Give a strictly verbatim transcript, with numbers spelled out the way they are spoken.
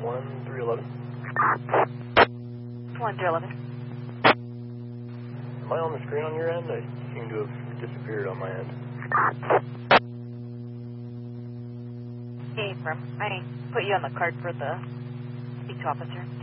one three eleven. one three eleven. Am I on the screen on your end? I seem to have disappeared on my end. Hey, from I put you on the card for the speech officer.